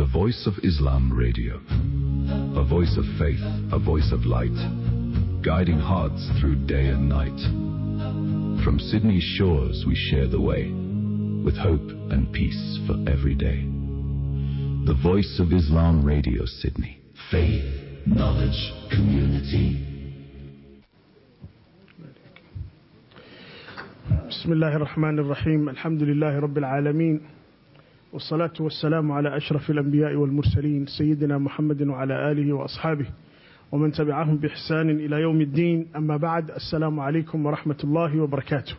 Voice of Islam Radio. A voice of faith, a voice of light, guiding hearts through day and night. From Sydney's shores we share the way, with hope and peace for every day. The Voice of Islam Radio, Sydney. Faith, knowledge, community. بسم الله الرحمن الرحيم. الحمد لله رب العالمين، والصلاة والسلام على أشرف الأنبياء والمرسلين سيدنا محمد وعلى آله وأصحابه ومن تبعهم بإحسان إلى يوم الدين. أما بعد، السلام عليكم ورحمة الله وبركاته.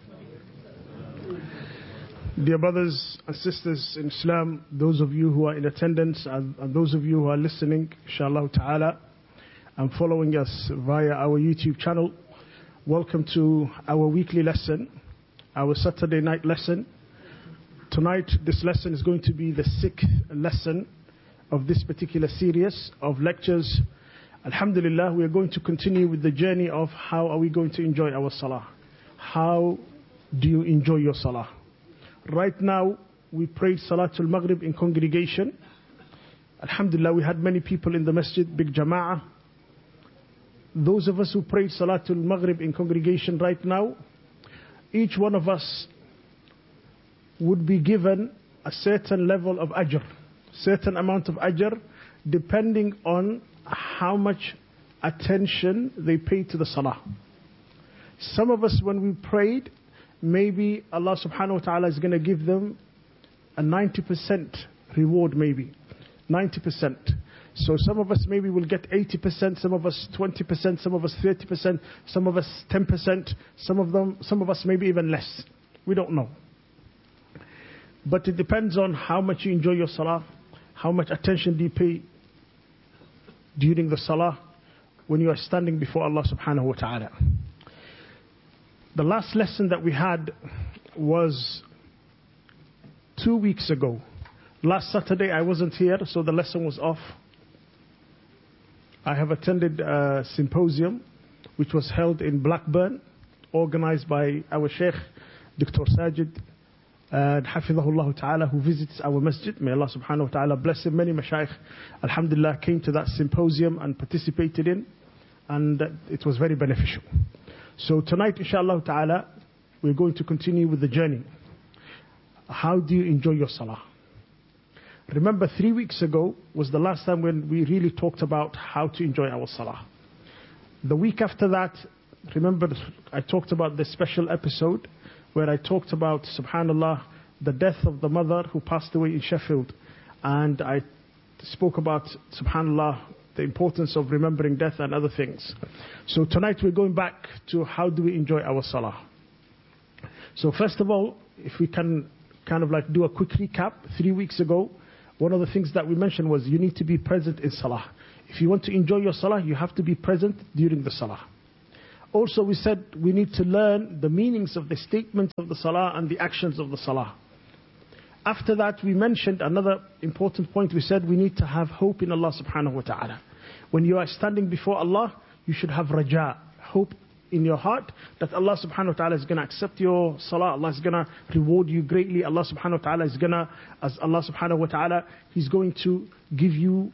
Dear brothers and sisters in Islam, those of you who are in attendance and those of you who are listening, inshallah ta'ala, and following us via our YouTube channel, welcome to our weekly lesson, our Saturday night lesson. Tonight, this lesson is going to be the 6th lesson of this particular series of lectures. Alhamdulillah, we are going to continue with the journey of how are we going to enjoy our salah. How do you enjoy your salah? Right now, we prayed Salatul Maghrib in congregation. Alhamdulillah, we had many people in the masjid, big jama'ah. Those of us who prayed Salatul Maghrib in congregation right now, each one of us would be given a certain level of ajr, certain amount of ajr, depending on how much attention they paid to the salah. Some of us, when we prayed, maybe Allah subhanahu wa ta'ala is going to give them a 90% reward, maybe 90%. So some of us maybe will get 80%, some of us 20%, some of us 30%, some of us 10%, some of us maybe even less. We don't know. But it depends on how much you enjoy your salah, how much attention do you pay during the salah when you are standing before Allah subhanahu wa ta'ala. The last lesson that we had was 2 weeks ago. Last Saturday I wasn't here, so the lesson was off. I have attended a symposium which was held in Blackburn, organized by our Sheikh, Dr. Sajid, and Hafidhahullah Ta'ala, who visits our masjid. May Allah subhanahu wa ta'ala bless him. Many mashayikh, alhamdulillah, came to that symposium and participated in, and it was very beneficial. So tonight, inshallah ta'ala, we're going to continue with the journey. How do you enjoy your salah? Remember, 3 weeks ago was the last time when we really talked about how to enjoy our salah. The week after that, remember, I talked about the special episode where I talked about, subhanallah, the death of the mother who passed away in Sheffield. And I spoke about, subhanallah, the importance of remembering death and other things. So tonight we're going back to how do we enjoy our salah. So first of all, if we can kind of like do a quick recap, 3 weeks ago, one of the things that we mentioned was you need to be present in salah. If you want to enjoy your salah, you have to be present during the salah. Also, we said we need to learn the meanings of the statements of the salah and the actions of the salah. After that, we mentioned another important point. We said we need to have hope in Allah subhanahu wa ta'ala. When you are standing before Allah, you should have raja, hope in your heart that Allah subhanahu wa ta'ala is going to accept your salah. Allah is going to reward you greatly. Allah subhanahu wa ta'ala is going to, as Allah subhanahu wa ta'ala, He's going to give you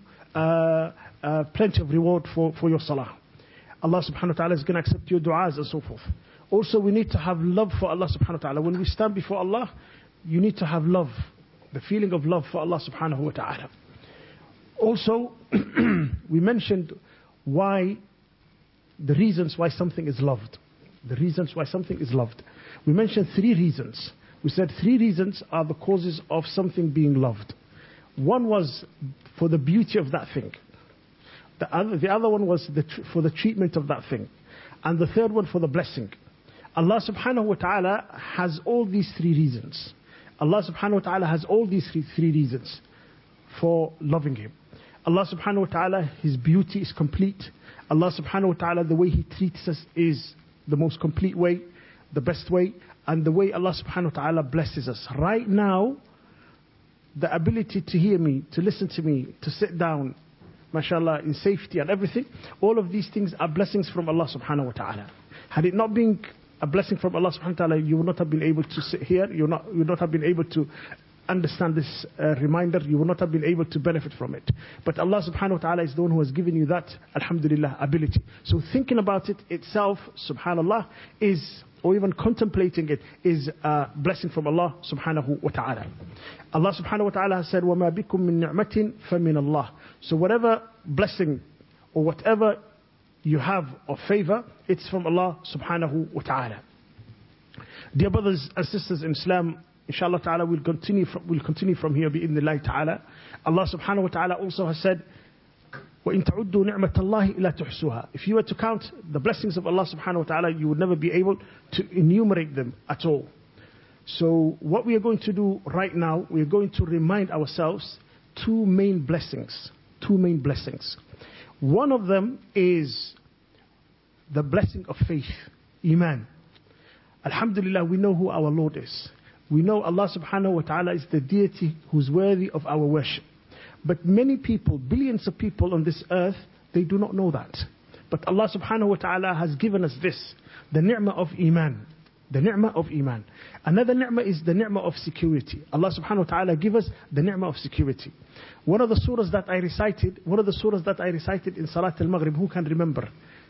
plenty of reward for your salah. Allah subhanahu wa ta'ala is going to accept your du'as and so forth. Also, we need to have love for Allah subhanahu wa ta'ala. When we stand before Allah, you need to have love, the feeling of love for Allah subhanahu wa ta'ala. Also, we mentioned why, the reasons why something is loved. The reasons why something is loved. We mentioned 3 reasons. We said 3 reasons are the causes of something being loved. One was for the beauty of that thing. The other one was for the treatment of that thing. And the third one for the blessing. Allah subhanahu wa ta'ala has all these 3 reasons. Allah subhanahu wa ta'ala has all these 3 reasons for loving Him. Allah subhanahu wa ta'ala, His beauty is complete. Allah subhanahu wa ta'ala, the way He treats us is the most complete way, the best way. And the way Allah subhanahu wa ta'ala blesses us. Right now, the ability to hear me, to listen to me, to sit down, mashallah, in safety and everything, all of these things are blessings from Allah subhanahu wa ta'ala. Had it not been a blessing from Allah subhanahu wa ta'ala, you would not have been able to sit here, you would not have been able to understand this reminder, you will not have been able to benefit from it. But Allah subhanahu wa ta'ala is the one who has given you that, alhamdulillah, ability. So thinking about it itself, subhanallah, is, or even contemplating it, is a blessing from Allah subhanahu wa ta'ala. Allah subhanahu wa ta'ala has said, وَمَا بِكُم مِّن نِعْمَةٍ فَمِنَ اللَّهِ. So whatever blessing or whatever you have of favor, it's from Allah subhanahu wa ta'ala. Dear brothers and sisters in Islam, inshallah ta'ala, we'll continue from here bi'idhnillahi ta'ala. Allah subhanahu wa ta'ala also has said, وَإِن تَعُدُّوا نِعْمَةَ اللَّهِ إِلَّا تُحْصُوهَا. If you were to count the blessings of Allah subhanahu wa ta'ala, you would never be able to enumerate them at all. So what we are going to do right now, we are going to remind ourselves two main blessings. One of them is the blessing of faith, Iman. Alhamdulillah, we know who our Lord is. We know Allah subhanahu wa ta'ala is the deity who's worthy of our worship. But many people, billions of people on this earth, they do not know that. But Allah subhanahu wa ta'ala has given us this, the ni'mah of Iman. The ni'mah of Iman. Another ni'mah is the ni'mah of security. Allah subhanahu wa ta'ala give us the ni'mah of security. One of the surahs that I recited in Salat al-Maghrib, who can remember?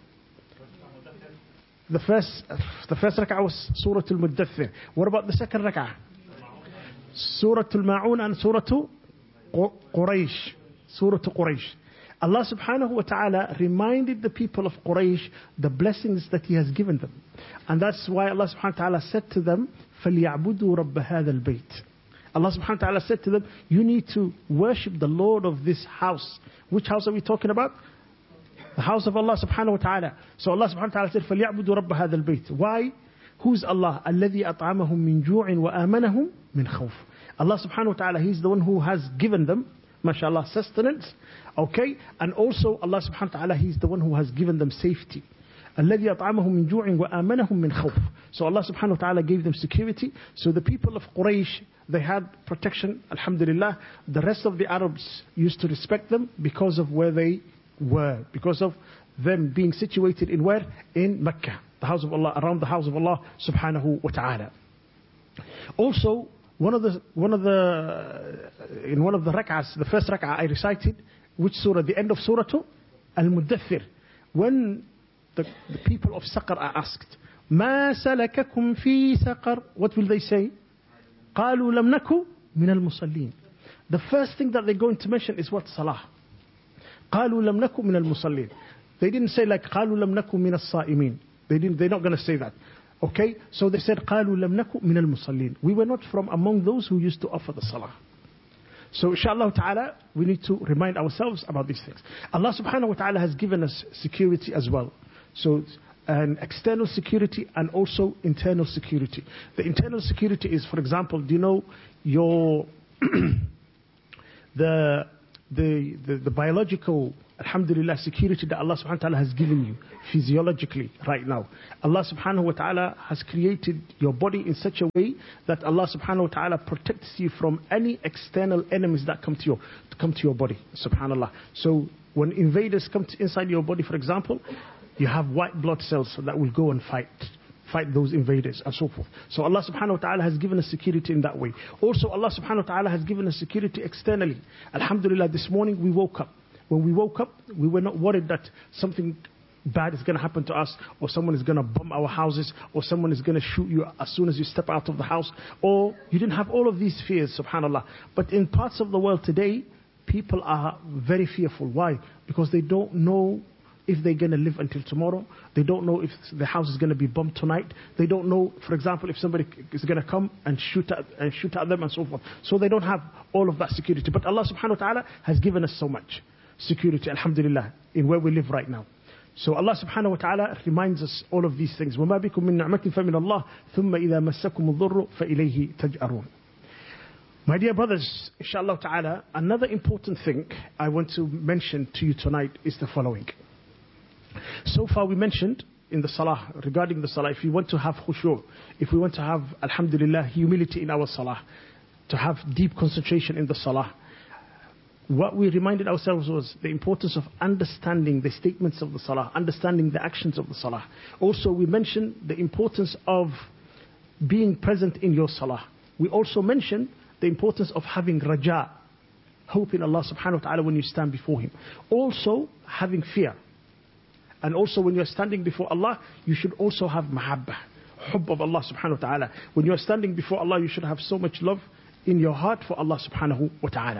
The first rak'ah was Surah Al-Muddathir. What about the second rak'ah? Surah Al-Ma'un and Surah Quraysh. Surah Quraysh. Allah subhanahu wa ta'ala reminded the people of Quraysh the blessings that He has given them. And that's why Allah subhanahu wa ta'ala said to them, فَلْيَعْبُدُوا رَبَّ هَذَا الْبَيْتِ. Allah subhanahu wa ta'ala said to them, you need to worship the Lord of this house. Which house are we talking about? The house of Allah subhanahu wa ta'ala. So Allah subhanahu wa ta'ala said, فَلْيَعْبُدُوا رَبَّ هَذَا الْبَيْتِ. Why? Who's Allah? الَّذِي أَطْعَمَهُم مِّن جُوعٍ وَآمَنَهُم مِّنْ خَوْفٍ. Allah subhanahu wa ta'ala, He's the one who has given them, mashallah, sustenance. Okay? And also Allah subhanahu wa ta'ala, He's the one who has given them safety. الَّذِي أَطْعَمَهُم مِّن جُوعٍ وَآمَنَهُم مِّنْ خَوْفٍ. So Allah subhanahu wa ta'ala gave them security. So the people of Quraysh, they had protection, alhamdulillah. The rest of the Arabs used to respect them because of where they were, because of them being situated in where? In Mecca, the house of Allah, around the house of Allah subhanahu wa ta'ala. Also, in one of the rak'ahs, the first rak'ah I recited, which surah? The end of Surah Al-Muddathir. When the people of Saqar are asked, مَا سَلَكَكُمْ فِي سَقَرْ, what will they say? قَالُوا لَمْ نَكُ مِنَ الْمُصَلِّينَ. The first thing that they're going to mention is what? Salah. قَالُوا لَمْ نَكُ مِنَ الْمُصَلِّينَ. They didn't say like قَالُوا لَمْ نَكُ مِنَ الصَّائِمِينَ. They're not going to say that. Okay? So they said قَالُوا لَمْ نَكُ مِنَ الْمُصَلِّينَ. We were not from among those who used to offer the salah. So inshallah ta'ala, we need to remind ourselves about these things. Allah subhanahu wa ta'ala has given us security as well. So an external security and also internal security. The internal security is, for example, do you know your the biological, alhamdulillah, security that Allah subhanahu wa ta'ala has given you physiologically right now. Allah subhanahu wa ta'ala has created your body in such a way that Allah subhanahu wa ta'ala protects you from any external enemies that come to your body, subhanallah. So when invaders come inside your body, for example, you have white blood cells that will go and fight those invaders and so forth. So Allah subhanahu wa ta'ala has given us security in that way. Also Allah subhanahu wa ta'ala has given us security externally. Alhamdulillah, this morning we woke up. When we woke up, we were not worried that something bad is going to happen to us, or someone is going to bomb our houses, or someone is going to shoot you as soon as you step out of the house, or you didn't have all of these fears, subhanallah. But in parts of the world today, people are very fearful. Why? Because they don't know if they're going to live until tomorrow. They don't know if the house is going to be bombed tonight. They don't know, for example, if somebody is going to come and shoot at them and so forth. So they don't have all of that security. But Allah subhanahu wa ta'ala has given us so much security, alhamdulillah, in where we live right now. So Allah subhanahu wa ta'ala reminds us all of these things. وَمَا بِكُم مِّن نِعْمَةٍ فَمِنَ اللَّهِ ثُمَّ إِذَا مَسَّكُمُ الضُّرُّ فَإِلَيْهِ تَجْأَرُونَ. My dear brothers, inshallah ta'ala, another important thing I want to mention to you tonight is the following. So far we mentioned in the salah, regarding the salah, if we want to have khushu', if we want to have, alhamdulillah, humility in our salah, to have deep concentration in the salah, what we reminded ourselves was the importance of understanding the statements of the salah, understanding the actions of the salah. Also we mentioned the importance of being present in your salah. We also mentioned the importance of having raja, hope in Allah subhanahu wa ta'ala when you stand before Him. Also, having fear. And also when you're standing before Allah, you should also have mahabbah, hubb of Allah subhanahu wa ta'ala. When you're standing before Allah, you should have so much love in your heart for Allah subhanahu wa ta'ala.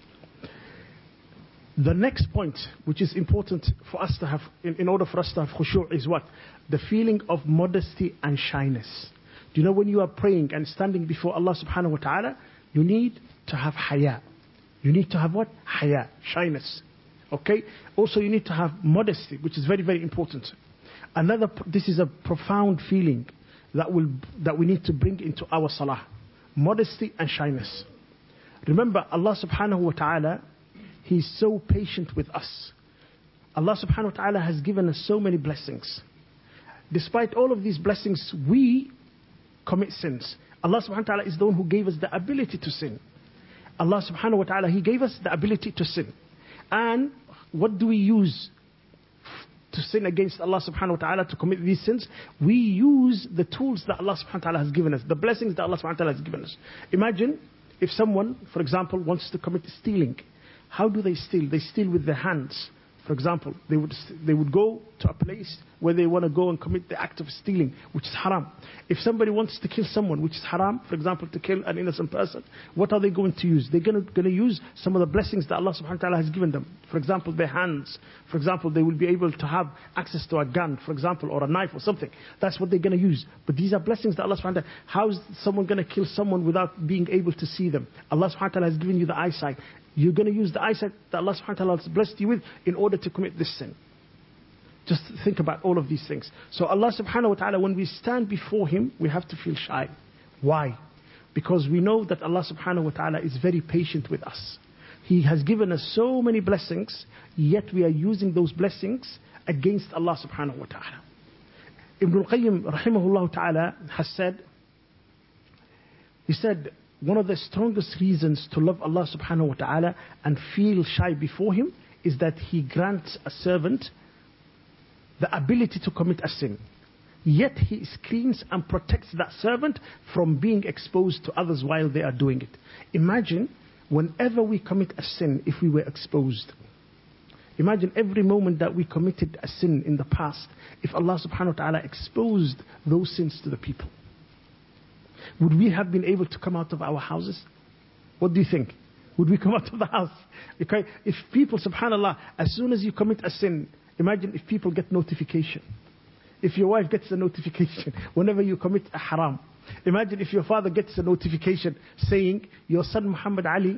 The next point, which is important for us to have, in order for us to have khushu', is what? The feeling of modesty and shyness. Do you know when you are praying and standing before Allah subhanahu wa ta'ala, you need to have haya. You need to have what? Haya, shyness. Okay? Also you need to have modesty, which is very, very important. This is a profound feeling that we need to bring into our salah. Modesty and shyness. Remember, Allah subhanahu wa ta'ala, He's so patient with us. Allah subhanahu wa ta'ala has given us so many blessings. Despite all of these blessings, we commit sins. Allah subhanahu wa ta'ala is the one who gave us the ability to sin. Allah subhanahu wa ta'ala, He gave us the ability to sin. And what do we use to sin against Allah subhanahu wa ta'ala, to commit these sins? We use the tools that Allah subhanahu wa ta'ala has given us, the blessings that Allah subhanahu wa ta'ala has given us. Imagine if someone, for example, wants to commit stealing. How do they steal? They steal with their hands. For example, they would go to a place where they want to go and commit the act of stealing, which is haram. If somebody wants to kill someone, which is haram, for example, to kill an innocent person, what are they going to use? They're going to use some of the blessings that Allah subhanahu wa ta'ala has given them. For example, their hands. For example, they will be able to have access to a gun, for example, or a knife or something. That's what they're going to use. But these are blessings that Allah subhanahu wa ta'ala, how is someone going to kill someone without being able to see them? Allah subhanahu wa ta'ala has given you the eyesight. You're going to use the eyesight that Allah subhanahu wa ta'ala has blessed you with in order to commit this sin. Just think about all of these things. So Allah subhanahu wa ta'ala, when we stand before Him, we have to feel shy. Why? Because we know that Allah subhanahu wa ta'ala is very patient with us. He has given us so many blessings, yet we are using those blessings against Allah subhanahu wa ta'ala. Ibn al-Qayyim rahimahullah ta'ala has said, he said, one of the strongest reasons to love Allah subhanahu wa ta'ala and feel shy before Him is that He grants a servant the ability to commit a sin. Yet He screens and protects that servant from being exposed to others while they are doing it. Imagine whenever we commit a sin, if we were exposed. Imagine every moment that we committed a sin in the past, if Allah subhanahu wa ta'ala exposed those sins to the people. Would we have been able to come out of our houses? What do you think? Would we come out of the house? Okay? If people, subhanAllah, as soon as you commit a sin, imagine if people get notification. If your wife gets a notification whenever you commit a haram. Imagine if your father gets a notification saying, your son Muhammad Ali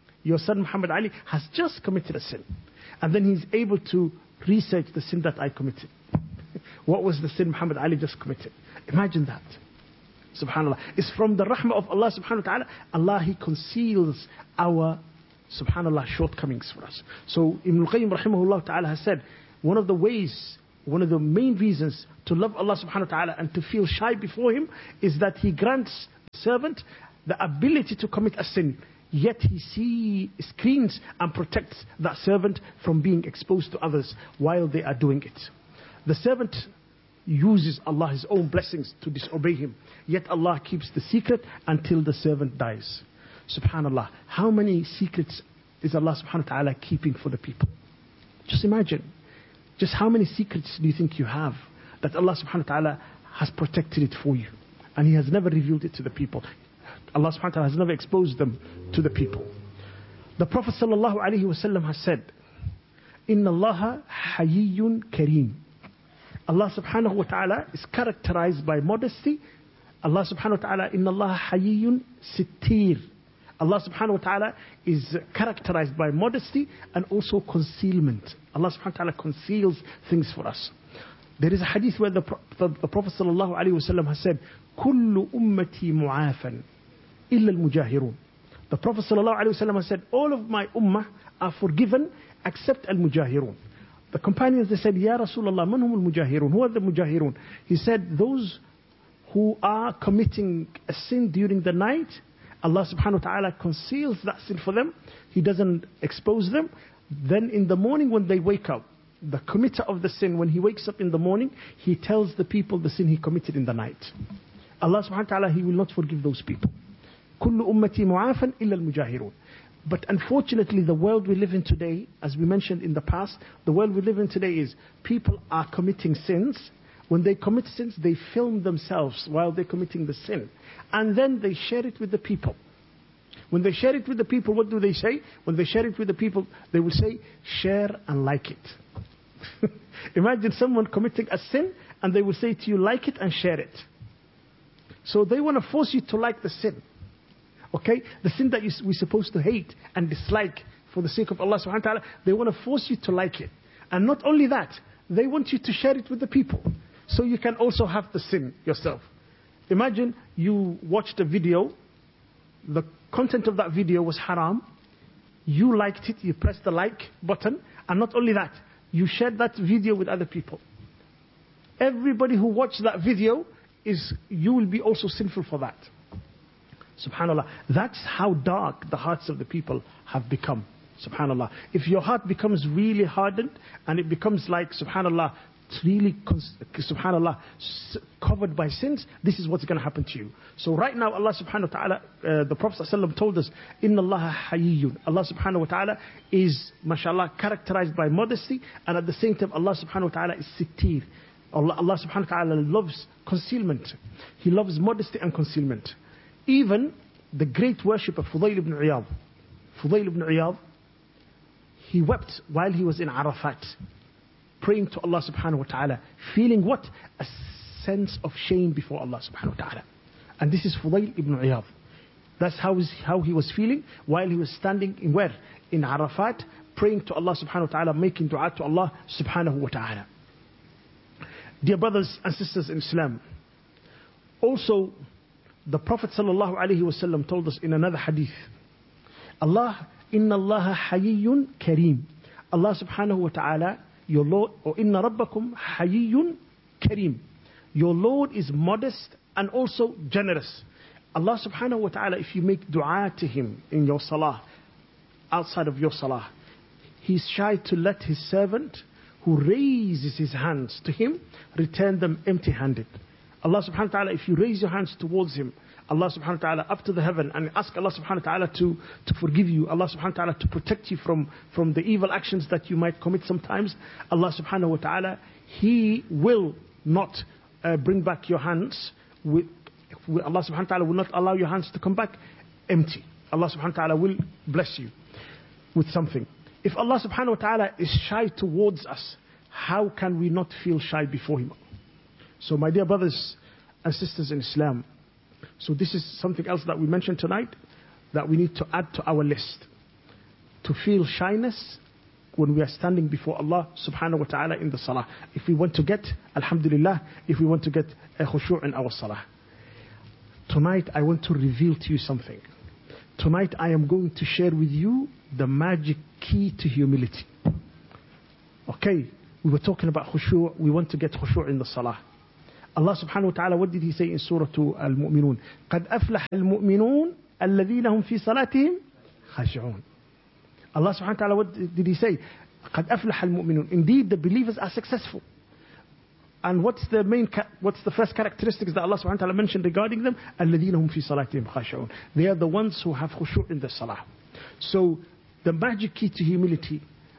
has just committed a sin. And then he's able to research the sin that I committed. What was the sin Muhammad Ali just committed? Imagine that. Subhanallah. It's from the rahmah of Allah subhanahu wa ta'ala. Allah, He conceals our, subhanallah, shortcomings for us. So Ibn al-Qayyim rahimahullah ta'ala has said, one of the main reasons to love Allah subhanahu wa ta'ala and to feel shy before Him is that He grants the servant the ability to commit a sin. Yet He screens and protects that servant from being exposed to others while they are doing it. The servant uses Allah, His own blessings, to disobey Him. Yet Allah keeps the secret until the servant dies. Subhanallah. How many secrets is Allah subhanahu wa ta'ala keeping for the people? Just imagine. Just how many secrets do you think you have that Allah subhanahu wa ta'ala has protected it for you? And He has never revealed it to the people. Allah subhanahu wa ta'ala has never exposed them to the people. The Prophet sallallahu alaihi wasallam has said, Inna Allaha hayyun kareem. Allah subhanahu wa ta'ala is characterized by modesty. Allah subhanahu wa ta'ala, Inna Allah hayyun sittir. Allah subhanahu wa ta'ala is characterized by modesty and also concealment. Allah subhanahu wa ta'ala conceals things for us. There is a hadith where the Prophet sallallahu alaihi wasallam has said, Kullu ummati mu'afan illa al-mujahirun. The Prophet sallallahu alaihi wasallam has said, all of my ummah are forgiven except al-mujahirun. The companions, they said, Ya Rasulullah, man hum al-mujahirun? Who are the mujahirun? He said, those who are committing a sin during the night, Allah subhanahu wa ta'ala conceals that sin for them. He doesn't expose them. Then in the morning when they wake up, the committer of the sin, when he wakes up in the morning, he tells the people the sin he committed in the night. Allah subhanahu wa ta'ala, He will not forgive those people. كل أمتي معافا إلا المجاهرون. But unfortunately, the world we live in today, as we mentioned in the past, the world we live in today is people are committing sins. When they commit sins, they film themselves while they're committing the sin. And then they share it with the people. When they share it with the people, what do they say? When they share it with the people, they will say, share and like it. Imagine someone committing a sin and they will say to you, like it and share it. So they want to force you to like the sin. Okay? The sin that we're supposed to hate and dislike for the sake of Allah subhanahu wa ta'ala, they want to force you to like it. And not only that, they want you to share it with the people. So you can also have the sin yourself. Imagine you watched a video, the content of that video was haram, you liked it, you pressed the like button, and not only that, you shared that video with other people. Everybody who watched that video, you will be also sinful for that. Subhanallah. That's how dark the hearts of the people have become. Subhanallah. If your heart becomes really hardened and it becomes like, subhanallah, really, subhanallah, covered by sins, this is what's going to happen to you. So right now, Allah subhanahu wa ta'ala, the Prophet ﷺ told us, Inna Allah hayyun. Allah subhanahu wa ta'ala is, mashallah, characterized by modesty, and at the same time, Allah subhanahu wa ta'ala is sittir. Allah subhanahu wa ta'ala loves concealment. He loves modesty and concealment. Even the great worshipper Fudayl ibn Iyad. Fudayl ibn Iyad, he wept while he was in Arafat, praying to Allah subhanahu wa ta'ala, feeling what? A sense of shame before Allah subhanahu wa ta'ala. And this is Fudayl ibn Iyad. That's how he was feeling while he was standing in where? In Arafat, praying to Allah subhanahu wa ta'ala, making dua to Allah subhanahu wa ta'ala. Dear brothers and sisters in Islam, also the Prophet sallallahu alaihi wasallam told us in another hadith, Inna Allah hayyun kareem. Allah subhanahu wa ta'ala, your Lord, or Inna Rabbakum hayyun kareem. Your Lord is modest and also generous. Allah subhanahu wa ta'ala, if you make dua to Him in your salah, outside of your salah, He's shy to let His servant who raises his hands to Him return them empty-handed. Allah subhanahu wa ta'ala, if you raise your hands towards Him, Allah subhanahu wa ta'ala up to the heaven and ask Allah subhanahu wa ta'ala to forgive you, Allah subhanahu wa ta'ala to protect you from the evil actions that you might commit sometimes, Allah subhanahu wa ta'ala, He will not bring back your hands with Allah subhanahu wa ta'ala will not allow your hands to come back empty. Allah subhanahu wa ta'ala will bless you with something. If Allah subhanahu wa ta'ala is shy towards us, how can we not feel shy before Him? So my dear brothers and sisters in Islam, so this is something else that we mentioned tonight that we need to add to our list. To feel shyness when we are standing before Allah subhanahu wa ta'ala in the salah. If we want to get, alhamdulillah, if we want to get a khushu' in our salah. Tonight I want to reveal to you something. Tonight I am going to share with you the magic key to humility. Okay, we were talking about khushu', we want to get khushu' in the salah. Allah subhanahu wa ta'ala, what did He say in Surah Al-Mu'minun? قَدْ أَفْلَحَ الْمُؤْمِنُونَ الَّذِينَ هُمْ فِي صَلَاتِهِمْ خَاشِعُونَ. Allah subhanahu wa ta'ala, what did He say? قَدْ أَفْلَحَ الْمُؤْمِنُونَ. Indeed, the believers are successful. And what's the first characteristics that Allah subhanahu wa ta'ala mentioned regarding them? الَّذِينَ هُمْ فِي صَلَاتِهِمْ خَاشِعُونَ. They are the ones who have khushu' in the salah. So, the magic key to humility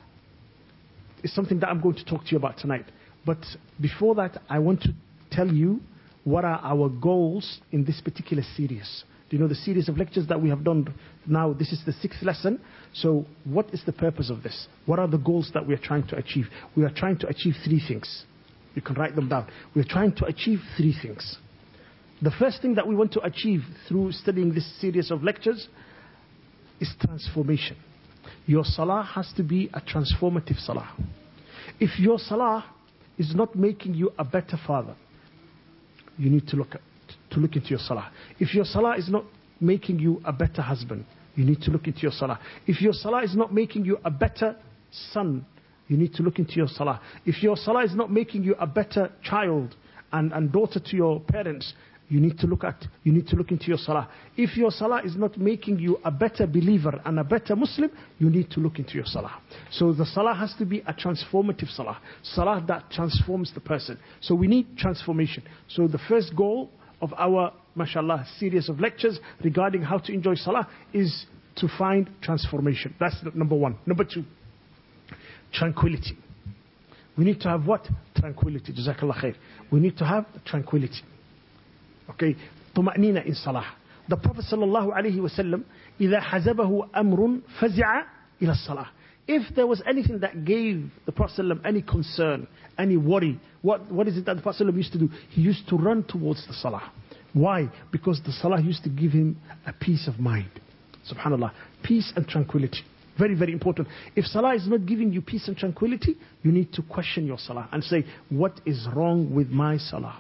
is something that I'm going to talk to you about tonight. But before that, I want to tell you what are our goals in this particular series. Do you know the series of lectures that we have done now? This is the 6th lesson. So what is the purpose of this? What are the goals that we are trying to achieve? We are trying to achieve 3 things. You can write them down. We are trying to achieve 3 things. The first thing that we want to achieve through studying this series of lectures is transformation. Your salah has to be a transformative salah. If your salah is not making you a better father, you need to look into your salah. If your salah is not making you a better husband, you need to look into your salah. If your salah is not making you a better son, you need to look into your salah. If your salah is not making you a better child and daughter to your parents, you need to look into your salah. If your salah is not making you a better believer and a better Muslim, you need to look into your salah. So the salah has to be a transformative salah. Salah that transforms the person. So we need transformation. So the first goal of our mashallah, series of lectures regarding how to enjoy salah is to find transformation. That's number one. Number two, tranquility. We need to have what? Tranquility. Jazakallah khair. We need to have tranquility. Okay. طمأنينة in salah. The Prophet sallallahu alaihi wasallam, إذا حزبه أمر فزع إلى الصلاة. If there was anything that gave the Prophet ﷺ any concern, any worry, what is it that the Prophet ﷺ used to do? He used to run towards the salah. Why? Because the salah used to give him a peace of mind. Subhanallah. Peace and tranquility. Very, very important. If salah is not giving you peace and tranquility, you need to question your salah and say, what is wrong with my salah?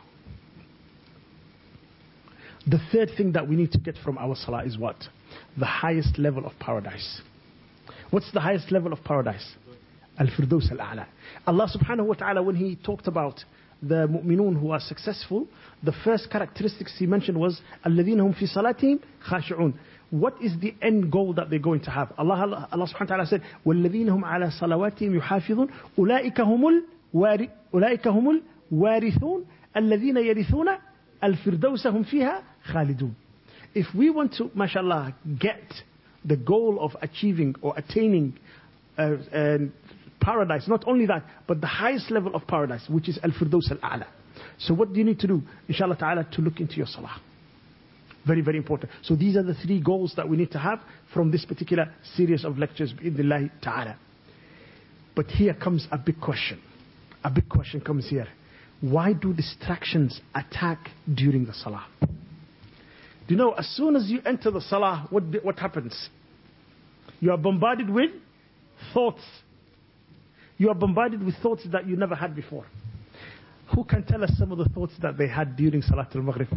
The third thing that we need to get from our salah is what? The highest level of paradise. What's the highest level of paradise? Al-Firdaus al-A'la. Allah subhanahu wa ta'ala, when He talked about the mu'minun who are successful, the first characteristics He mentioned was الَّذِينَ هُمْ فِي صَلَاتِهِمْ خَاشِعُونَ. What is the end goal that they're going to have? Allah subhanahu wa ta'ala said, وَالَّذِينَ هُمْ عَلَى صَلَوَاتِهِمْ يُحَافِظُونَ أُولَٰئِكَ هُمُ الْوَارِثُونَ الَّذِينَ يَرِثُونَ الْفِرْدَوْسَ هُمْ فِيهَا خَالِدُونَ. If we want to, mashallah, get the goal of achieving or attaining paradise, not only that, but the highest level of paradise, which is Al-Firdaus al-A'la. So what do you need to do? Inshallah ta'ala, to look into your salah. Very, very important. So these are the three goals that we need to have from this particular series of lectures, bi'idhnillahi ta'ala. But here comes a big question. A big question comes here. Why do distractions attack during the salah? Do you know, as soon as you enter the salah, what happens? You are bombarded with thoughts. You are bombarded with thoughts that you never had before. Who can tell us some of the thoughts that they had during Salatul Maghrib?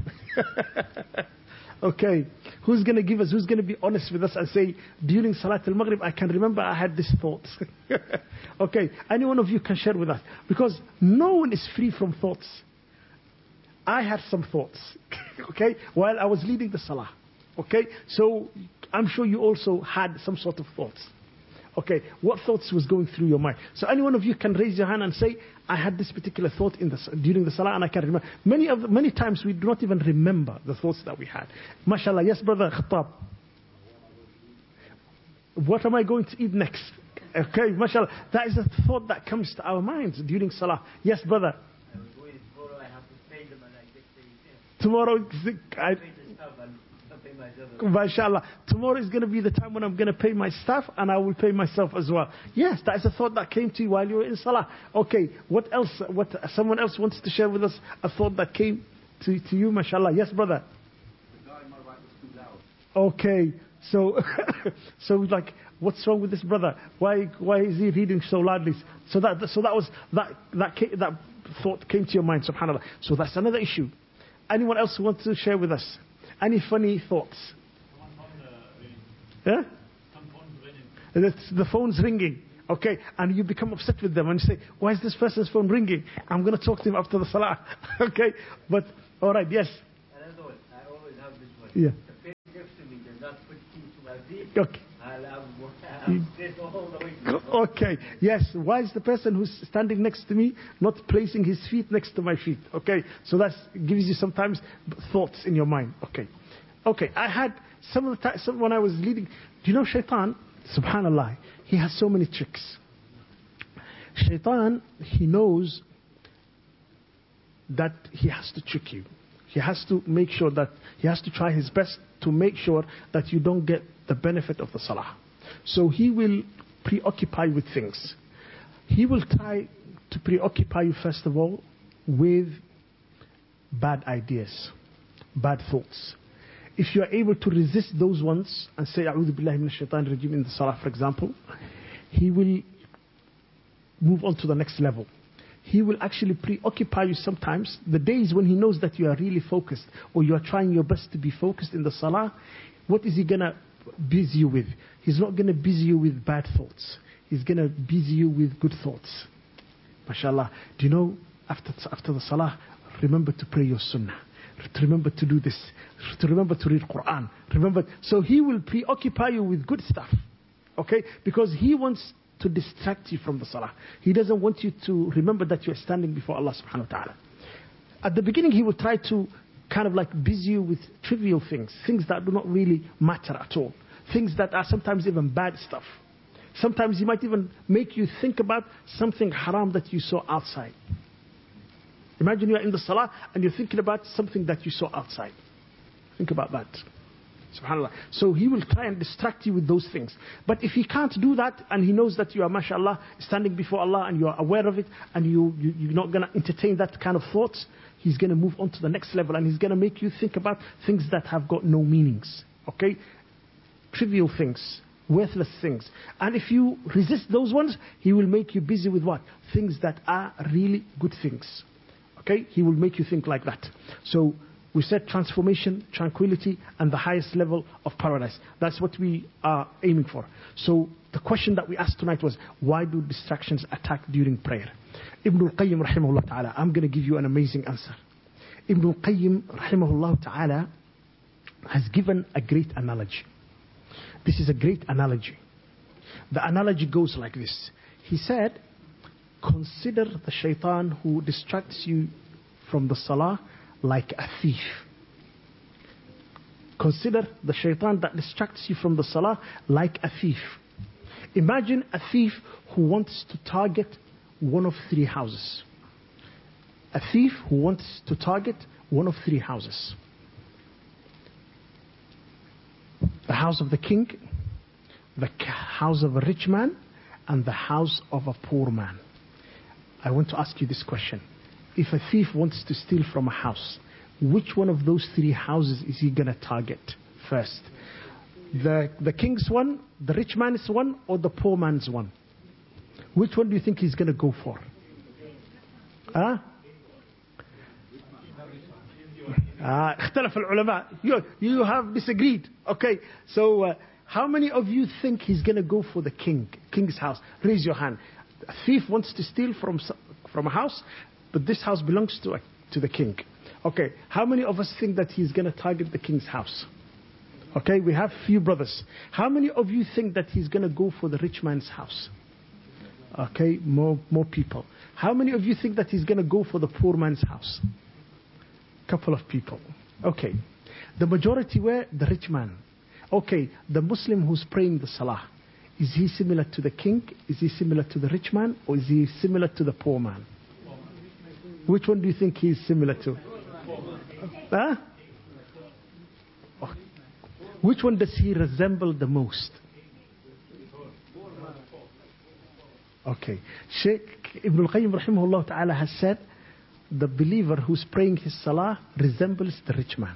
Okay, who's going to give us, who's going to be honest with us and say, during Salatul Maghrib, I can remember I had this thought. Okay, any one of you can share with us. Because no one is free from thoughts. I had some thoughts, okay, while I was leading the salah. Okay, so I'm sure you also had some sort of thoughts. Okay, what thoughts was going through your mind? So any one of you can raise your hand and say, I had this particular thought during the salah and I can remember. Many times we do not even remember the thoughts that we had. MashaAllah, yes brother Khattab. What am I going to eat next? Okay, MashaAllah, that is a thought that comes to our minds during salah. Yes brother. Tomorrow, MashaAllah, tomorrow is going to be the time when I'm going to pay my staff and I will pay myself as well. Yes, that is a thought that came to you while you were in salah. Okay, what else? Someone else wants to share with us a thought that came to you, MashaAllah. Yes, brother. The guy in my right was too loud. Okay, so like, what's wrong with this brother? Why is he reading so loudly? So that thought came to your mind, subhanallah. So that's another issue. Anyone else who wants to share with us? Any funny thoughts? Yeah? The phone's ringing. Okay, and you become upset with them and you say, why is this person's phone ringing? I'm going to talk to him after the salah. Okay, but alright, yes. I always have this one. Yeah. The person next to me does not put keys to my feet. Okay. I'll sit all the way. Okay, yes. Why is the person who's standing next to me not placing his feet next to my feet? Okay, so that gives you sometimes thoughts in your mind. Okay. I had some of the time when I was leading. Do you know Shaitan? Subhanallah, he has so many tricks. Shaitan, he knows that he has to trick you. He has to make sure that he has to try his best to make sure that you don't get the benefit of the salah. So he will preoccupy with things. He will try to preoccupy you first of all with bad ideas, bad thoughts. If you are able to resist those ones and say A'udhu Billahi Minash Shaitanir Rajeem in the salah, for example, he will move on to the next level. He will actually preoccupy you sometimes. The days when he knows that you are really focused or you are trying your best to be focused in the salah, what is he going to busy you with? He's not going to busy you with bad thoughts. He's going to busy you with good thoughts. MashaAllah. Do you know, after the salah, remember to pray your sunnah. Remember to do this. Remember to read Quran. So he will preoccupy you with good stuff. Okay? Because he wants to distract you from the salah. He doesn't want you to remember that you are standing before Allah subhanahu wa ta'ala. At the beginning he will try to kind of like busy you with trivial things, things that do not really matter at all, things that are sometimes even bad stuff. Sometimes he might even make you think about something haram that you saw outside. Imagine you're in the salah and you're thinking about something that you saw outside. Think about that. SubhanAllah. So he will try and distract you with those things. But if he can't do that, and he knows that you are, mashallah, standing before Allah and you are aware of it, and you're not going to entertain that kind of thoughts, he's going to move on to the next level, and he's going to make you think about things that have got no meanings. Okay? Trivial things, worthless things. And if you resist those ones, he will make you busy with what? Things that are really good things. Okay? He will make you think like that. So we said transformation, tranquility, and the highest level of paradise. That's what we are aiming for. So the question that we asked tonight was, why do distractions attack during prayer? Ibn al-Qayyim rahimahullah ta'ala, I'm going to give you an amazing answer. Ibn al-Qayyim rahimahullah ta'ala has given a great analogy. This is a great analogy. The analogy goes like this. He said, consider the shaitan who distracts you from the salah like a thief. Consider the shaitan that distracts you from the salah like a thief. Imagine a thief who wants to target one of three houses. A thief who wants to target one of three houses. The house of the king, the house of a rich man, and the house of a poor man. I want to ask you this question. If a thief wants to steal from a house, which one of those three houses is he going to target first? The king's one, the rich man's one, or the poor man's one? Which one do you think he's going to go for? اختلف العلماء. You have disagreed. Okay, so how many of you think he's going to go for the king's house? Raise your hand. A thief wants to steal from a house, but this house belongs to the king. Okay, how many of us think that he's going to target the king's house? Okay, we have few brothers. How many of you think that he's going to go for the rich man's house? Okay, more people. How many of you think that he's going to go for the poor man's house? Couple of people. Okay, the majority were the rich man. Okay, the Muslim who's praying the salah, is he similar to the king? Is he similar to the rich man? Or is he similar to the poor man? Which one do you think he's similar to? Huh? Which one does he resemble the most? Okay. Sheikh Ibn al-Qayyim rahimahullah ta'ala has said, the believer who's praying his salah resembles the rich man.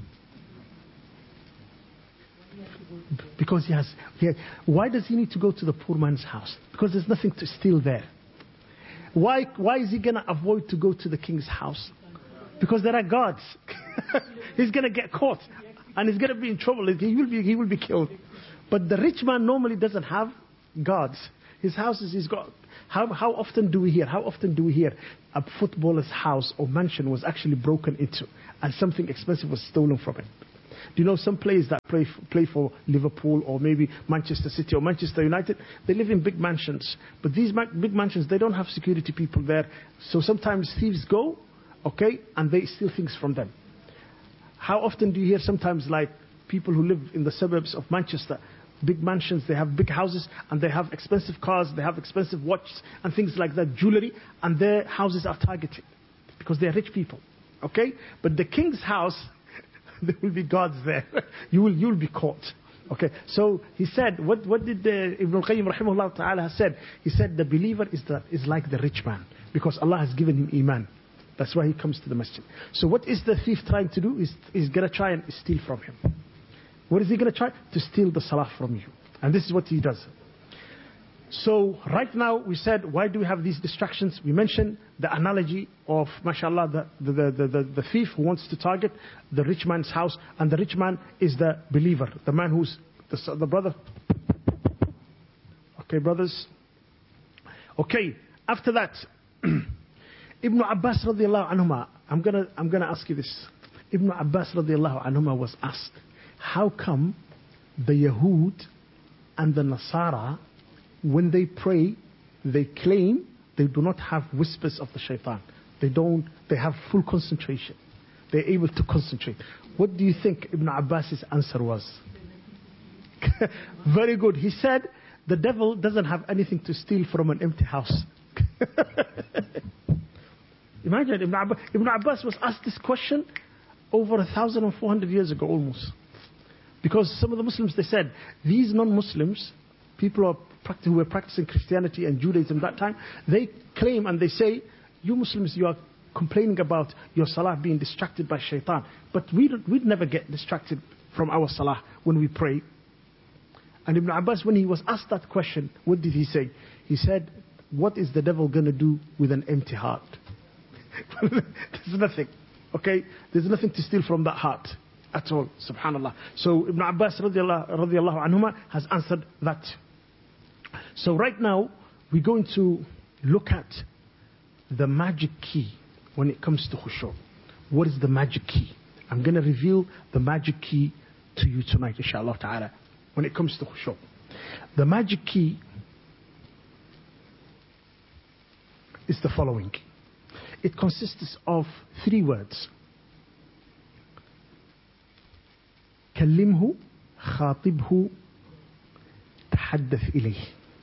Because why does he need to go to the poor man's house? Because there's nothing to steal there. Why is he going to avoid to go to the king's house? Because there are guards. He's going to get caught and he's going to be in trouble. He will be killed. But the rich man normally doesn't have guards. His houses, he's got. How often do we hear a footballer's house or mansion was actually broken into and something expensive was stolen from it? Do you know some players that play for Liverpool or maybe Manchester City or Manchester United, they live in big mansions. But these big mansions, they don't have security people there. So sometimes thieves go, okay, and they steal things from them. How often do you hear sometimes like people who live in the suburbs of Manchester, big mansions, they have big houses and they have expensive cars, they have expensive watches and things like that, jewelry, and their houses are targeted because they are rich people, okay? But the king's house, there will be guards there. You will be caught. Okay. So he said, what did Ibn al-Qayyim rahimahullah ta'ala said? He said the believer is like the rich man because Allah has given him iman. That's why he comes to the masjid. So what is the thief trying to do? He's going to try and steal from him. What is he going to try? To steal the salah from you. And this is what he does. So right now we said, why do we have these distractions? We mentioned the analogy of, mashallah, the thief who wants to target the rich man's house, and the rich man is the believer, the man who's the brother. Okay, brothers. Okay, after that, Ibn Abbas radiallahu anhuma, I'm gonna ask you this. Ibn Abbas radiallahu anhuma was asked, how come the Yahud and the Nasara, when they pray, they claim they do not have whispers of the shaitan. They have full concentration. They're able to concentrate. What do you think Ibn Abbas's answer was? Very good. He said, the devil doesn't have anything to steal from an empty house. Imagine, Ibn Abbas was asked this question over 1,400 years ago almost. Because some of the Muslims, they said, these non-Muslims, people who were practicing Christianity and Judaism that time, they claim and they say, you Muslims, you are complaining about your salah being distracted by shaitan. But we'd never get distracted from our salah when we pray. And Ibn Abbas, when he was asked that question, what did he say? He said, what is the devil going to do with an empty heart? There's nothing. Okay? There's nothing to steal from that heart at all. Subhanallah. So Ibn Abbas radiallahu anhuma has answered that. So right now, we're going to look at the magic key when it comes to khushu'. What is the magic key? I'm going to reveal the magic key to you tonight, inshallah ta'ala, when it comes to khushu'. The magic key is the following. It consists of 3 words. كلمه خاطبه تحدث إليه.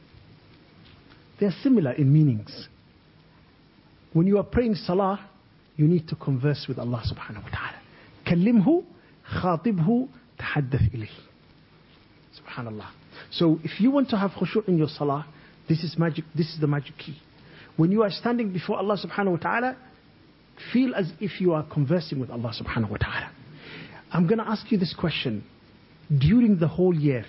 They are similar in meanings. When you are praying salah, you need to converse with Allah subhanahu wa ta'ala. كلمه خاطبه تحدث إليه. Subhanallah. So if you want to have khushu' in your salah, this is magic. This is the magic key. When you are standing before Allah subhanahu wa ta'ala, feel as if you are conversing with Allah subhanahu wa ta'ala. I'm going to ask you this question. During the whole year,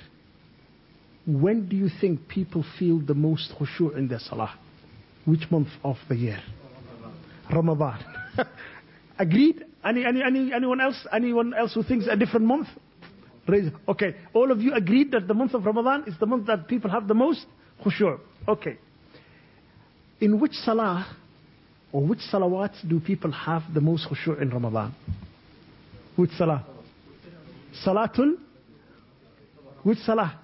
when do you think people feel the most khushu' in their salah? Which month of the year? Ramadan. Agreed? Anyone else? Anyone else who thinks a different month? Raise. Okay. All of you agreed that the month of Ramadan is the month that people have the most khushu'. Okay. In which salah or which salawat do people have the most khushu' in Ramadan? Which salah? Salatul? Which salah?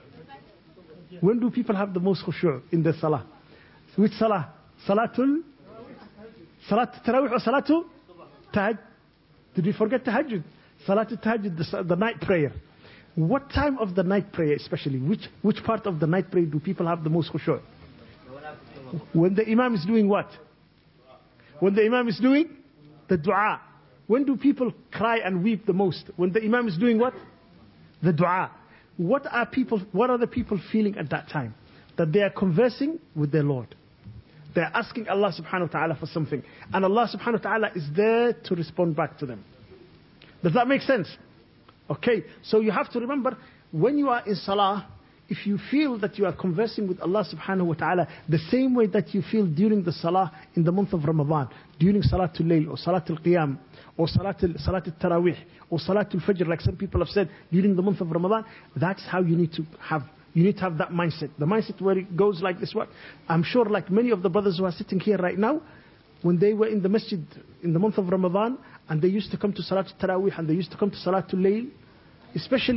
When do people have the most khushu' in their salah? Which salah? Salatul? Salatul Tarawih or Salatul Tahajjud? Did we forget Tahajjud? Salatul Tahajjud, the night prayer. What time of the night prayer especially? Which part of the night prayer do people have the most khushu'? When the Imam is doing what? When the Imam is doing the dua. When do people cry and weep the most? When the Imam is doing what? The dua. What are the people feeling at that time? That they are conversing with their Lord. They are asking Allah subhanahu wa ta'ala for something. And Allah subhanahu wa ta'ala is there to respond back to them. Does that make sense? Okay, so you have to remember, when you are in salah, if you feel that you are conversing with Allah subhanahu wa ta'ala the same way that you feel during the salah in the month of Ramadan, during Salatul Layl or Salatul Qiyam or Salatul Tarawih or Salatul Fajr, like some people have said, during the month of Ramadan, that's how you need to have. You need to have that mindset. The mindset where it goes like this. What? I'm sure like many of the brothers who are sitting here right now, when they were in the masjid in the month of Ramadan and they used to come to Salatul Tarawih and they used to come to Salatul Layl, especially